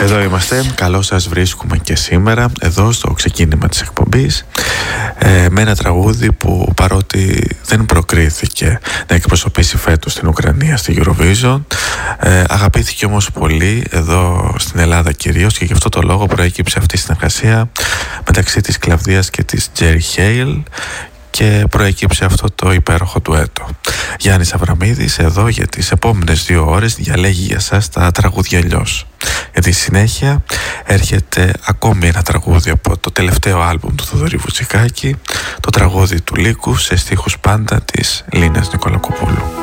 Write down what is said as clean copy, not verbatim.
Εδώ είμαστε, καλώς σας βρίσκουμε και σήμερα εδώ στο ξεκίνημα της εκπομπής με ένα τραγούδι που παρότι δεν προκρίθηκε να εκπροσωπήσει φέτος την Ουκρανία στη Eurovision, αγαπήθηκε όμως πολύ εδώ στην Ελλάδα κυρίως, και γι' αυτό το λόγο προέκυψε αυτή η συνεργασία μεταξύ της Κλαβδίας και της Jerry Hale και προέκυψε αυτό το υπέροχο ντουέτο. Γιάννης Αβραμίδης εδώ για τις επόμενες 2 ώρες διαλέγει για σας τα τραγούδια αλλιώς. Για τη συνέχεια έρχεται ακόμη ένα τραγούδι από το τελευταίο άλμπουμ του Θοδωρή Βουτσικάκη, το τραγούδι του Λύκου σε στίχους πάντα της Λίνας Νικολακοπούλου.